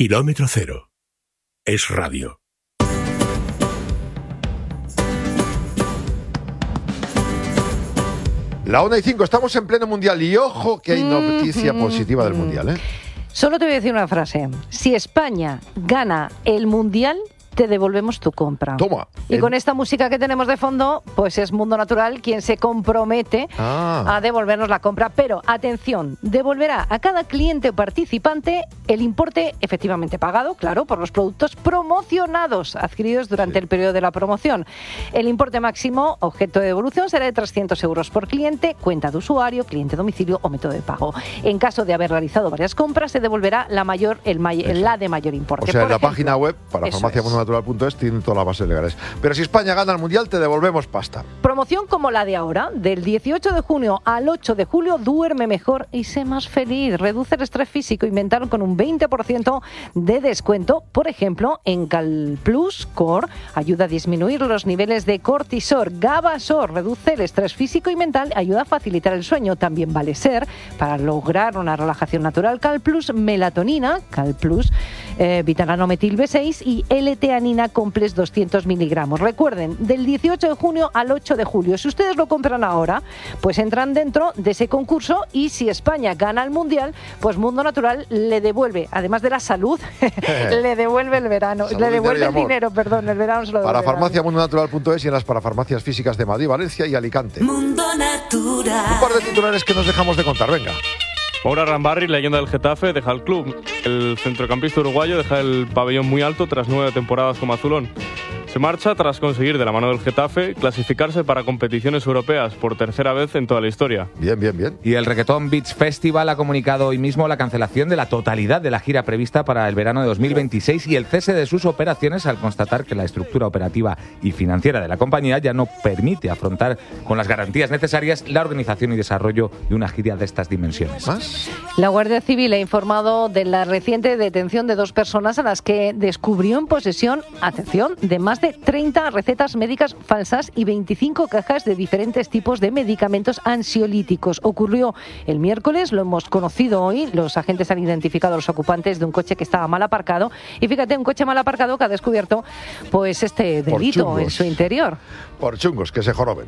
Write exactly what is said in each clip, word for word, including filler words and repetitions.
Kilómetro Cero. Es radio. La una y cinco, estamos en pleno mundial y ojo que hay noticia positiva del mundial, ¿eh? Solo te voy a decir una frase. Si España gana el mundial, te devolvemos tu compra. Toma. Y el... con esta música que tenemos de fondo, pues es Mundo Natural quien se compromete ah. a devolvernos la compra. Pero, atención, devolverá a cada cliente o participante el importe efectivamente pagado, claro, por los productos promocionados adquiridos durante sí. el periodo de la promoción. El importe máximo, objeto de devolución, será de trescientos euros por cliente, cuenta de usuario, cliente domicilio o método de pago. En caso de haber realizado varias compras, se devolverá la mayor, el may- la de mayor importe. O sea, por en la ejemplo, página web, para farmacia mundo natural punto es, tienen todas las bases legales. Pero si España gana el mundial, te devolvemos pasta. Promoción como la de ahora, del dieciocho de junio al ocho de julio, duerme mejor y sé más feliz. Reduce el estrés físico y mental con un veinte por ciento de descuento. Por ejemplo, en Calplus Core ayuda a disminuir los niveles de cortisol. Gabasor reduce el estrés físico y mental, ayuda a facilitar el sueño. También vale ser para lograr una relajación natural. Calplus Melatonina, Calplus eh, Vitalano Metil B seis y L-teanina Complex doscientos miligramos. Recuerden, del dieciocho de junio al ocho de julio. Si ustedes lo compran ahora, pues entran dentro de ese concurso y si España gana el mundial, pues Mundo Natural le devuelve, además de la salud, le devuelve el verano, salud, le devuelve dinero el dinero, perdón, el verano se lo devuelve. Para farmacia mundo natural punto es y en las parafarmacias físicas de Madrid, Valencia y Alicante. Mundo Natural. Un par de titulares que nos dejamos de contar, venga. Mauro Arambarri, leyenda del Getafe, deja el club. El centrocampista uruguayo deja el pabellón muy alto tras nueve temporadas como azulón. Se marcha tras conseguir, de la mano del Getafe, clasificarse para competiciones europeas por tercera vez en toda la historia. Bien, bien, bien. Y el Reggaeton Beach Festival ha comunicado hoy mismo la cancelación de la totalidad de la gira prevista para el verano de dos mil veintiséis y el cese de sus operaciones al constatar que la estructura operativa y financiera de la compañía ya no permite afrontar con las garantías necesarias la organización y desarrollo de una gira de estas dimensiones. ¿Más? La Guardia Civil ha informado de la reciente detención de dos personas a las que descubrió en posesión, atención, de más de treinta recetas médicas falsas y veinticinco cajas de diferentes tipos de medicamentos ansiolíticos. Ocurrió el miércoles, lo hemos conocido hoy, los agentes han identificado a los ocupantes de un coche que estaba mal aparcado y fíjate, un coche mal aparcado que ha descubierto pues este delito en su interior. Por chungos, que se joroben.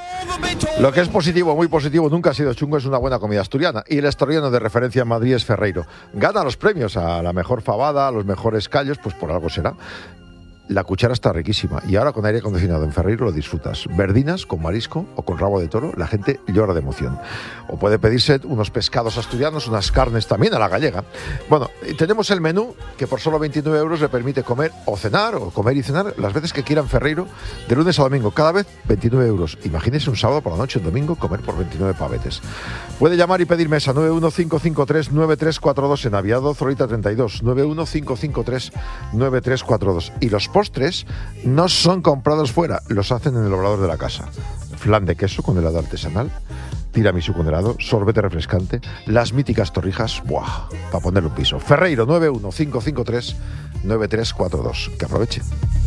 Lo que es positivo, muy positivo, nunca ha sido chungo, es una buena comida asturiana. Y el asturiano de referencia en Madrid es Ferreiro. Gana los premios a la mejor fabada, a los mejores callos, pues por algo será. La cuchara está riquísima y ahora con aire acondicionado en Ferreiro lo disfrutas. Verdinas con marisco o con rabo de toro, la gente llora de emoción. O puede pedirse unos pescados asturianos, unas carnes también a la gallega. Bueno, tenemos el menú que por solo veintinueve euros le permite comer o cenar, o comer y cenar las veces que quiera en Ferreiro, de lunes a domingo, cada vez veintinueve euros. Imagínese un sábado por la noche, un domingo, comer por veintinueve pavetes. Puede llamar y pedir mesa nueve uno cinco cinco tres nueve tres cuatro dos en Aviado Zorrita treinta y dos, nueve uno cinco cinco tres nueve tres cuatro dos. Y los postres no son comprados fuera, los hacen en el obrador de la casa. Flan de queso con helado artesanal, tiramisú con helado, sorbete refrescante, las míticas torrijas, ¡buah!, para ponerle un piso. Ferreiro, nueve uno cinco cinco tres nueve tres cuatro dos. Que aproveche.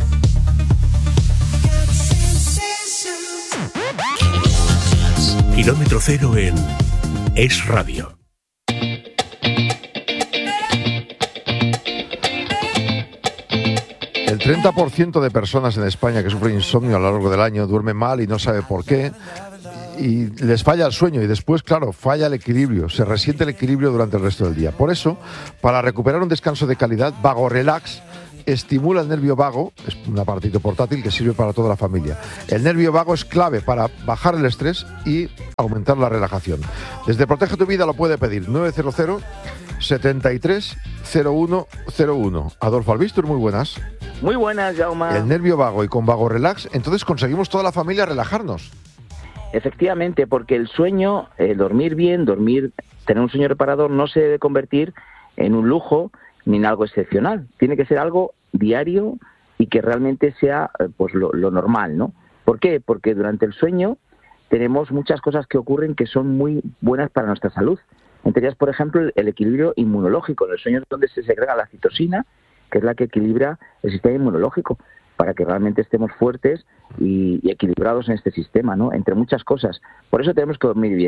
Kilómetro Cero en Es Radio. El treinta por ciento de personas en España que sufren insomnio a lo largo del año duermen mal y no sabe por qué. Y les falla el sueño y después, claro, falla el equilibrio, se resiente el equilibrio durante el resto del día. Por eso, para recuperar un descanso de calidad, Vago Relax estimula el nervio vago, es un aparatito portátil que sirve para toda la familia. El nervio vago es clave para bajar el estrés y aumentar la relajación. Desde Protege tu Vida lo puede pedir nueve cero cero setenta y tres cero uno cero uno. Adolfo Albistur, muy buenas. Muy buenas, Jaume. El nervio vago y con Vago Relax, entonces conseguimos toda la familia relajarnos. Efectivamente, porque el sueño, el dormir bien, dormir, tener un sueño reparador no se debe convertir en un lujo ni en algo excepcional. Tiene que ser algo diario y que realmente sea pues lo, lo normal, ¿no? ¿Por qué? Porque durante el sueño tenemos muchas cosas que ocurren que son muy buenas para nuestra salud. Entre ellas, por ejemplo, el, el equilibrio inmunológico. En el sueño es donde se segrega la citosina, que es la que equilibra el sistema inmunológico, para que realmente estemos fuertes y, y equilibrados en este sistema, ¿no? Entre muchas cosas. Por eso tenemos que dormir bien.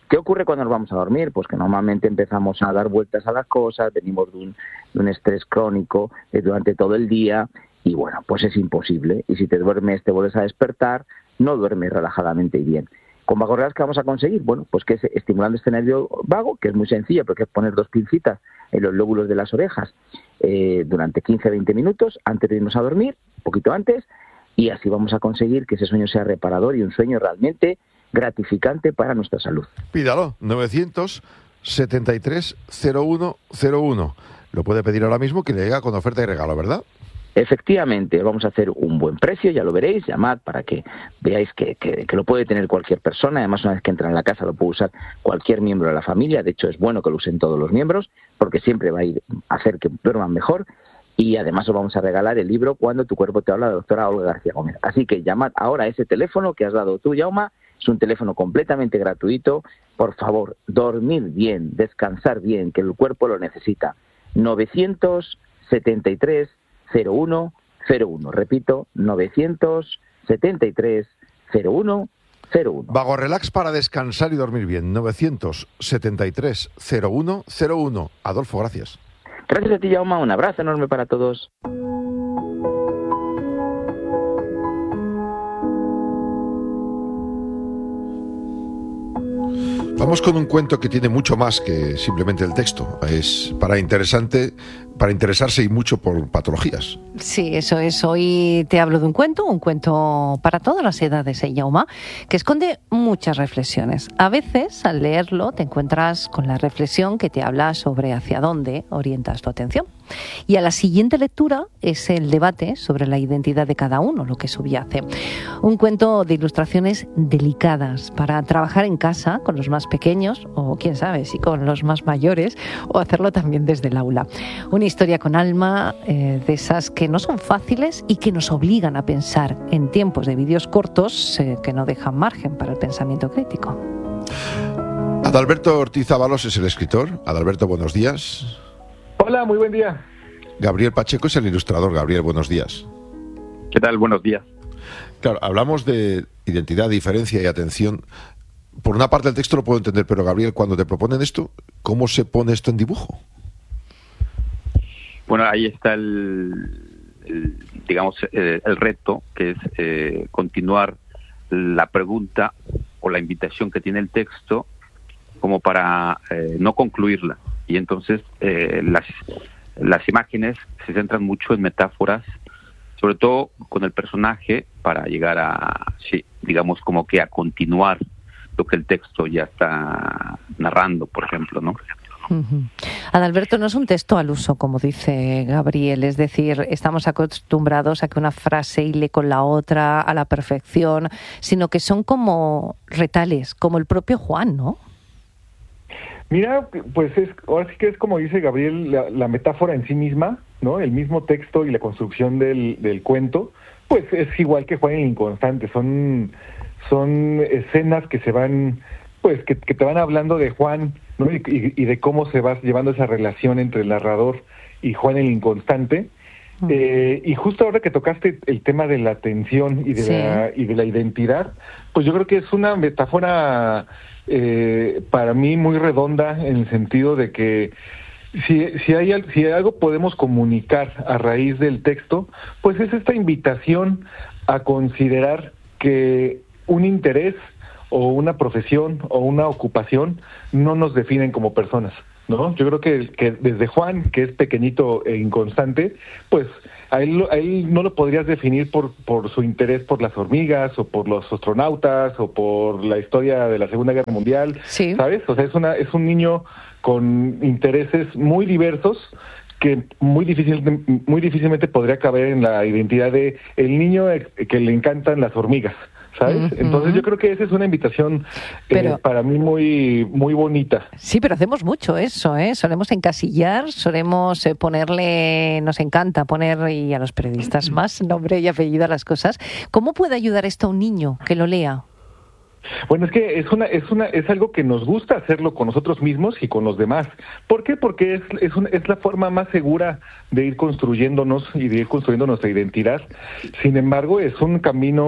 ¿Qué ocurre cuando nos vamos a dormir? Pues que normalmente empezamos a dar vueltas a las cosas, venimos de un, de un estrés crónico eh, durante todo el día y bueno, pues es imposible. Y si te duermes, te vuelves a despertar, no duermes relajadamente y bien. ¿Con Vago Relax qué vamos a conseguir? Bueno, pues que es estimulando este nervio vago, que es muy sencillo, porque es poner dos pincitas en los lóbulos de las orejas eh, durante quince a veinte minutos antes de irnos a dormir, un poquito antes, y así vamos a conseguir que ese sueño sea reparador y un sueño realmente gratificante para nuestra salud. Pídalo, novecientos setenta y tres cero uno cero uno. Lo puede pedir ahora mismo, que le llega con oferta y regalo, ¿verdad? Efectivamente, vamos a hacer un buen precio, ya lo veréis, llamad para que veáis que, que, que lo puede tener cualquier persona, además una vez que entra en la casa lo puede usar cualquier miembro de la familia, de hecho es bueno que lo usen todos los miembros, porque siempre va a ir a hacer que duerman mejor, y además os vamos a regalar el libro Cuando tu cuerpo te habla, de la doctora Olga García Gómez. Así que llamad ahora a ese teléfono que has dado tú, Jaume, es un teléfono completamente gratuito, por favor, dormir bien, descansar bien, que el cuerpo lo necesita, novecientos setenta y tres cero uno cero uno, repito, novecientos setenta y tres cero uno cero uno. Vago Relax para descansar y dormir bien, novecientos setenta y tres cero uno cero uno. Adolfo, gracias. Gracias a ti, Jaume, un abrazo enorme para todos. Vamos con un cuento que tiene mucho más que simplemente el texto. Es para interesante, para interesarse y mucho por patologías. Sí, eso es. Hoy te hablo de un cuento, un cuento para todas las edades, ¿eh, Jaume? Que esconde muchas reflexiones. A veces, al leerlo, te encuentras con la reflexión que te habla sobre hacia dónde orientas tu atención. Y a la siguiente lectura es el debate sobre la identidad de cada uno, lo que subyace. Un cuento de ilustraciones delicadas para trabajar en casa con los más pequeños, o quién sabe, si con los más mayores, o hacerlo también desde el aula. Una historia con alma, eh, de esas que no son fáciles y que nos obligan a pensar en tiempos de vídeos cortos eh, que no dejan margen para el pensamiento crítico. Adalberto Ortiz Ábalos es el escritor. Adalberto, buenos días. Hola, muy buen día. Gabriel Pacheco es el ilustrador. Gabriel, buenos días. ¿Qué tal? Buenos días. Claro, hablamos de identidad, diferencia y atención. Por una parte el texto lo puedo entender, pero Gabriel, cuando te proponen esto, ¿cómo se pone esto en dibujo? Bueno, ahí está el, el digamos, el, el reto, que es eh, continuar la pregunta o la invitación que tiene el texto como para eh, no concluirla. Y entonces eh, las, las imágenes se centran mucho en metáforas, sobre todo con el personaje, para llegar a, sí, digamos, como que a continuar lo que el texto ya está narrando, por ejemplo, ¿no? Uh-huh. Adalberto, no es un texto al uso, como dice Gabriel, es decir, estamos acostumbrados a que una frase hile con la otra a la perfección, sino que son como retales, como el propio Juan, ¿no? Mira, pues es, ahora sí que es como dice Gabriel, la, la metáfora en sí misma, ¿no? El mismo texto y la construcción del, del cuento, pues es igual que Juan el Inconstante, son, son escenas que se van, pues que, que te van hablando de Juan, ¿no? Y, y, y de cómo se va llevando esa relación entre el narrador y Juan el Inconstante. Uh-huh. Eh, y justo ahora que tocaste el tema de la atención y de, sí. la, y de la identidad, pues yo creo que es una metáfora eh, para mí muy redonda, en el sentido de que si, si, hay, si hay algo podemos comunicar a raíz del texto, pues es esta invitación a considerar que un interés o una profesión o una ocupación no nos definen como personas, ¿no? Yo creo que, que desde Juan, que es pequeñito e inconstante, pues a él, a él no lo podrías definir por, por su interés por las hormigas o por los astronautas o por la historia de la Segunda Guerra Mundial, sí. ¿Sabes? O sea, es una es un niño con intereses muy diversos que muy difícil, muy difícilmente podría caber en la identidad de el niño que le encantan las hormigas, ¿sabes? Uh-huh. Entonces yo creo que esa es una invitación pero, eh, para mí muy muy bonita. Sí, pero hacemos mucho eso, ¿eh? Solemos encasillar, solemos eh, ponerle, nos encanta poner, y a los periodistas más, nombre y apellido a las cosas. ¿Cómo puede ayudar esto a un niño que lo lea? Bueno, es que es una es una es algo que nos gusta hacerlo con nosotros mismos y con los demás. ¿Por qué? Porque es es, un, es la forma más segura de ir construyéndonos y de ir construyendo nuestra identidad. Sin embargo, es un camino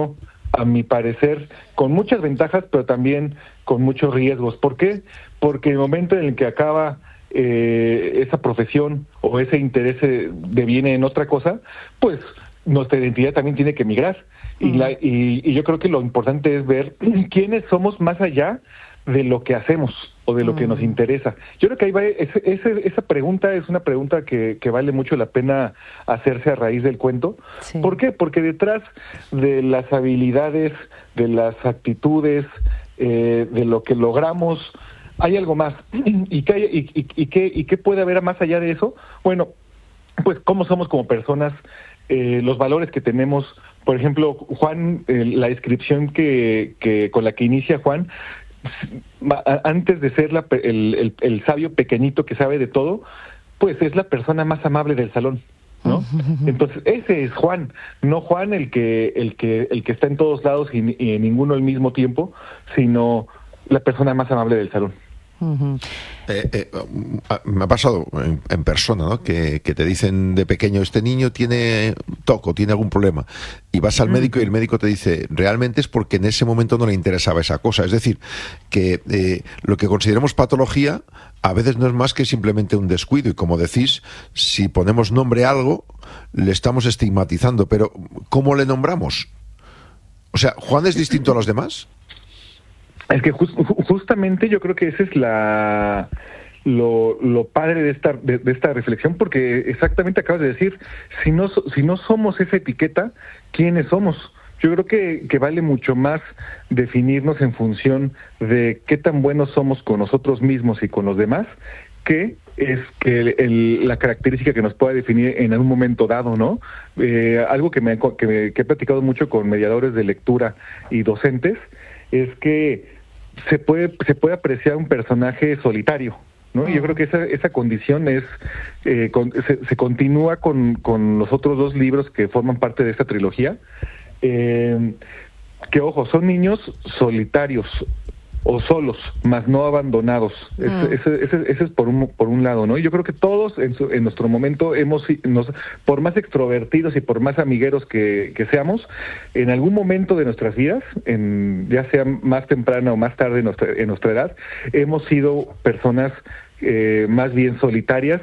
a mi parecer, con muchas ventajas, pero también con muchos riesgos. ¿Por qué? Porque el momento en el que acaba eh, esa profesión o ese interés deviene en otra cosa, pues nuestra identidad también tiene que migrar. Y, la, y, y yo creo que lo importante es ver quiénes somos más allá de lo que hacemos o de lo que nos interesa. Yo creo que ahí va, ese, ese, esa pregunta es una pregunta que, que vale mucho la pena hacerse a raíz del cuento. Sí. ¿Por qué? Porque detrás de las habilidades, de las actitudes, eh, de lo que logramos, hay algo más. ¿Y qué, hay, y, y, y, qué, ¿Y qué puede haber más allá de eso? Bueno, pues cómo somos como personas, eh, los valores que tenemos. Por ejemplo, Juan, eh, la descripción que, que con la que inicia Juan, antes de ser la, el, el, el sabio pequeñito que sabe de todo, pues es la persona más amable del salón, ¿no? Entonces ese es Juan, no Juan el que el que el que está en todos lados y, y en ninguno al mismo tiempo, sino la persona más amable del salón. Uh-huh. eh, eh, me ha pasado en, en persona, ¿no? Que, que te dicen de pequeño, este niño tiene toco, tiene algún problema, y vas al uh-huh. médico y el médico te dice, realmente es porque en ese momento no le interesaba esa cosa. Es decir, que eh, lo que consideramos patología a veces no es más que simplemente un descuido, y como decís, si ponemos nombre a algo le estamos estigmatizando, pero ¿cómo le nombramos? O sea, ¿Juan es distinto a los demás? Es que just, justamente yo creo que ese es la lo, lo padre de esta de, de esta reflexión, porque exactamente acabas de decir, si no si no somos esa etiqueta, ¿quiénes somos? Yo creo que, que vale mucho más definirnos en función de qué tan buenos somos con nosotros mismos y con los demás, que es que el, el, la característica que nos pueda definir en algún momento dado, ¿no? Eh, algo que me, que me que he platicado mucho con mediadores de lectura y docentes es que se puede se puede apreciar un personaje solitario, ¿no? Y yo creo que esa esa condición es eh, con, se, se continúa con, con los otros dos libros que forman parte de esta trilogía, eh, que ojo, son niños solitarios o solos, más no abandonados. Mm. Ese, ese, ese es por un por un lado, ¿no? Y yo creo que todos en, su, en nuestro momento hemos, nos, por más extrovertidos y por más amigueros que, que seamos, en algún momento de nuestras vidas, en, ya sea más temprana o más tarde en nuestra, en nuestra edad, hemos sido personas eh, más bien solitarias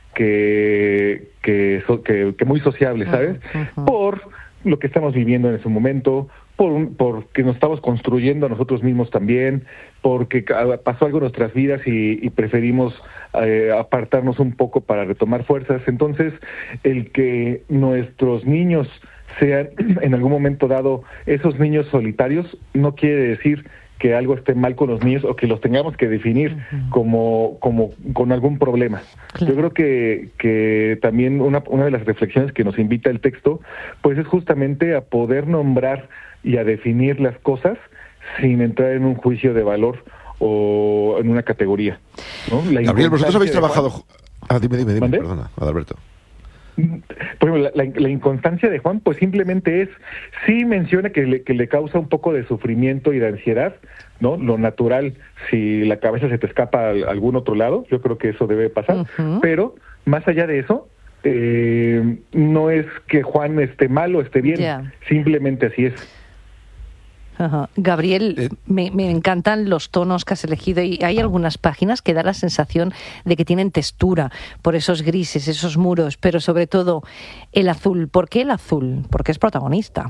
que, que, que, que muy sociables, ¿sabes? Uh-huh. Por lo que estamos viviendo en ese momento, por un, porque nos estamos construyendo a nosotros mismos también, porque pasó algo en nuestras vidas y, y preferimos eh, apartarnos un poco para retomar fuerzas. Entonces, el que nuestros niños sean en algún momento dado esos niños solitarios no quiere decir que algo esté mal con los niños o que los tengamos que definir uh-huh. como como con algún problema. Claro. Yo creo que que también una una de las reflexiones que nos invita el texto, pues es justamente a poder nombrar y a definir las cosas sin entrar en un juicio de valor o en una categoría, ¿no? La Gabriel, vosotros habéis trabajado... Juan... Ah, dime, dime, dime, ¿Mande? Perdona, Adalberto. Por ejemplo, la, la, la inconstancia de Juan, pues simplemente es, sí menciona que le, que le causa un poco de sufrimiento y de ansiedad, ¿no? Lo natural, si la cabeza se te escapa a algún otro lado, yo creo que eso debe pasar, uh-huh. pero más allá de eso, eh, no es que Juan esté mal o esté bien, yeah. simplemente así es. Ajá. Gabriel, eh, me, me encantan los tonos que has elegido y hay algunas páginas que da la sensación de que tienen textura por esos grises, esos muros, pero sobre todo el azul. ¿Por qué el azul? Porque es protagonista.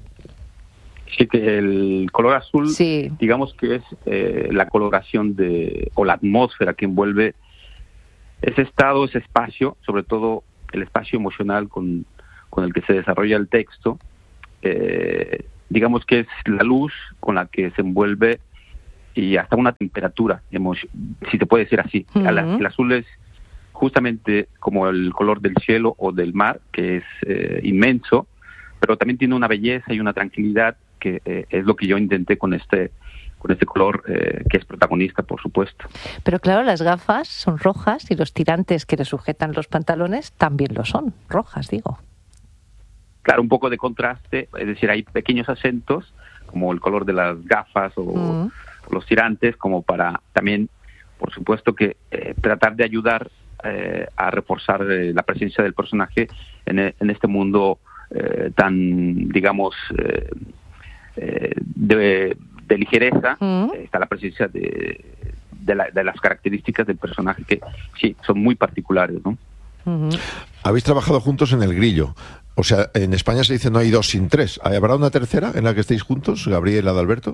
Sí, que el color azul, sí. digamos que es eh, la coloración de o la atmósfera que envuelve ese estado, ese espacio, sobre todo el espacio emocional con, con el que se desarrolla el texto. Eh, digamos que es la luz con la que se envuelve y hasta una temperatura, si se puede decir así. Uh-huh. El azul es justamente como el color del cielo o del mar, que es eh, inmenso, pero también tiene una belleza y una tranquilidad que eh, es lo que yo intenté con este con este color eh, que es protagonista, por supuesto. Pero claro, las gafas son rojas y los tirantes que le sujetan los pantalones también lo son, rojas, digo. Claro, un poco de contraste, es decir, hay pequeños acentos, como el color de las gafas o mm. los tirantes, como para también, por supuesto, que eh, tratar de ayudar eh, a reforzar eh, la presencia del personaje en, en este mundo eh, tan, digamos, eh, eh, de, de ligereza, Mm. está la presencia de, de, la- de las características del personaje que sí, son muy particulares, ¿no? Ujú. Habéis trabajado juntos en El Grillo. O sea, en España se dice no hay dos sin tres. ¿Habrá una tercera en la que estéis juntos, Gabriel y Adalberto?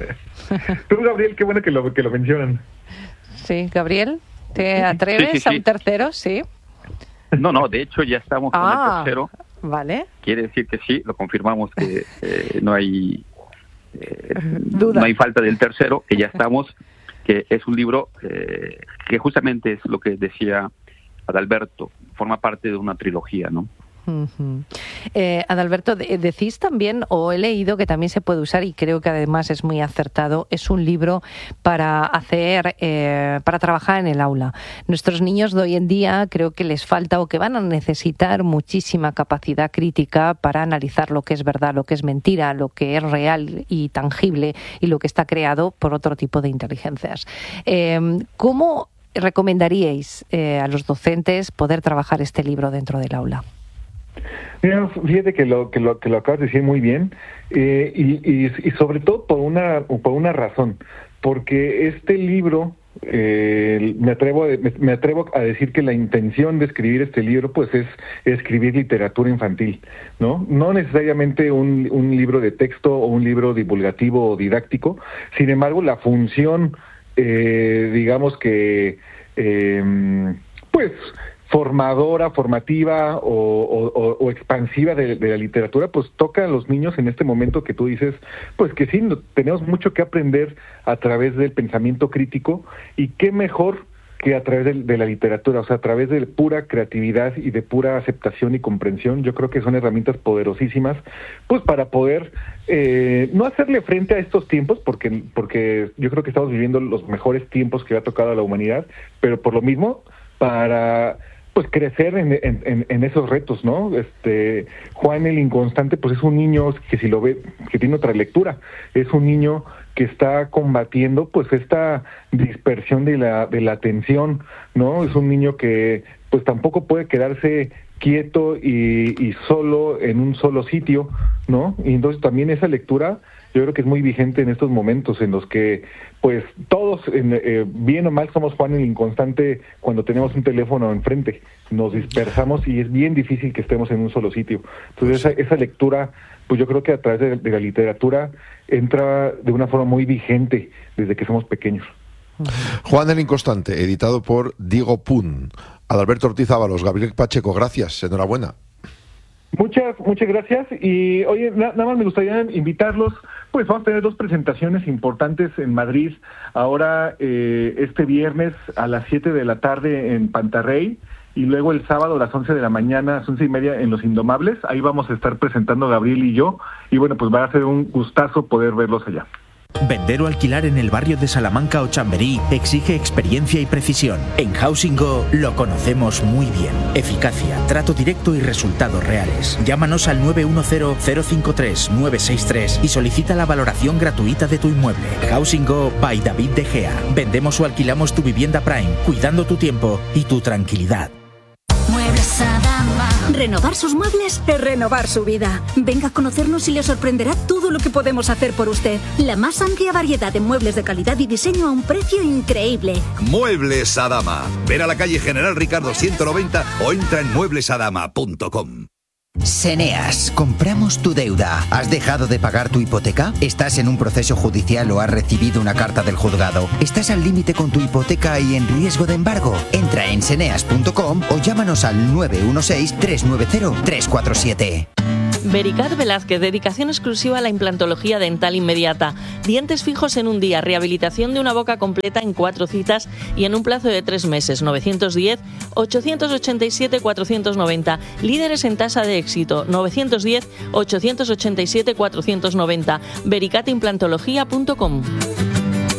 Tú, Gabriel, qué bueno que lo, que lo mencionan. Sí, Gabriel, ¿te atreves Sí, sí, sí. a un tercero? Sí. No, no, de hecho ya estamos con Ah, el tercero. vale. Quiere decir que sí, lo confirmamos que eh, no hay eh, Duda. no hay falta del tercero, que ya estamos, que es un libro eh, que justamente es lo que decía Adalberto, forma parte de una trilogía, ¿no? Ujú. Eh, Adalberto, de- decís también, o he leído que también se puede usar, y creo que además es muy acertado, es un libro para hacer, eh, para trabajar en el aula. Nuestros niños de hoy en día creo que les falta o que van a necesitar muchísima capacidad crítica para analizar lo que es verdad, lo que es mentira, lo que es real y tangible y lo que está creado por otro tipo de inteligencias. Eh, ¿Cómo recomendaríais eh, a los docentes poder trabajar este libro dentro del aula? Mira, fíjate que lo que lo que lo acabas de decir muy bien, eh, y, y, y sobre todo por una por una razón, porque este libro eh, me atrevo a, me, me atrevo a decir que la intención de escribir este libro pues es escribir literatura infantil, no no necesariamente un, un libro de texto o un libro divulgativo o didáctico. Sin embargo, la función eh, digamos que eh, pues formadora, formativa o, o, o expansiva de, de la literatura, pues toca a los niños en este momento que tú dices, pues que sí, no, tenemos mucho que aprender a través del pensamiento crítico, y qué mejor que a través de, de la literatura, o sea, a través de pura creatividad y de pura aceptación y comprensión. Yo creo que son herramientas poderosísimas, pues para poder eh, no hacerle frente a estos tiempos, porque, porque yo creo que estamos viviendo los mejores tiempos que ha tocado a la humanidad, pero por lo mismo, para pues crecer en, en, en esos retos, ¿no? Este Juan el Inconstante, pues es un niño que si lo ve, que tiene otra lectura, es un niño que está combatiendo pues esta dispersión de la de la atención, ¿no? Es un niño que pues tampoco puede quedarse quieto y, y solo en un solo sitio, ¿no? Y entonces también esa lectura yo creo que es muy vigente en estos momentos en los que, pues, todos, en, eh, bien o mal, somos Juan el Inconstante cuando tenemos un teléfono enfrente. Nos dispersamos y es bien difícil que estemos en un solo sitio. Entonces, esa, esa lectura, pues yo creo que a través de, de la literatura entra de una forma muy vigente desde que somos pequeños. Juan el Inconstante, editado por Diego Pun. Adalberto Ortiz Ábalos, Gabriel Pacheco, gracias, enhorabuena. Muchas, muchas gracias. Y oye, na- nada más me gustaría invitarlos, pues vamos a tener dos presentaciones importantes en Madrid, ahora eh, este viernes a las siete de la tarde en Pantarrey, y luego el sábado a las once de la mañana, a las once y media en Los Indomables. Ahí vamos a estar presentando Gabriel y yo, y bueno, pues va a ser un gustazo poder verlos allá. Vender o alquilar en el barrio de Salamanca o Chamberí exige experiencia y precisión. En Housing Go lo conocemos muy bien. Eficacia, trato directo y resultados reales. Llámanos al nueve uno cero, cero cinco tres, nueve seis tres y solicita la valoración gratuita de tu inmueble. Housing Go by David De Gea. Vendemos o alquilamos tu vivienda Prime, cuidando tu tiempo y tu tranquilidad. Muebles Adama. Renovar sus muebles es renovar su vida. Venga a conocernos y le sorprenderá todo lo que podemos hacer por usted. La más amplia variedad de muebles de calidad y diseño a un precio increíble. Muebles Adama. Ven a la calle General Ricardo ciento noventa o entra en muebles adama punto com. Seneas, compramos tu deuda. ¿Has dejado de pagar tu hipoteca? ¿Estás en un proceso judicial o has recibido una carta del juzgado? ¿Estás al límite con tu hipoteca y en riesgo de embargo? Entra en seneas punto com o llámanos al nueve uno seis, tres nueve cero, tres cuatro siete. Vericat Velázquez, dedicación exclusiva a la implantología dental inmediata. Dientes fijos en un día, rehabilitación de una boca completa en cuatro citas y en un plazo de tres meses. novecientos diez, ochocientos ochenta y siete, cuatrocientos noventa. Líderes en tasa de éxito. novecientos diez, ochocientos ochenta y siete, cuatrocientos noventa. vericat implantología punto com.